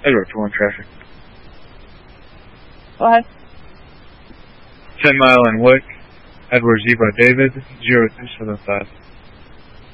Edward, 4-1 traffic. Go ahead. 10 Mile and Wick, Edward Zebra David, 0275.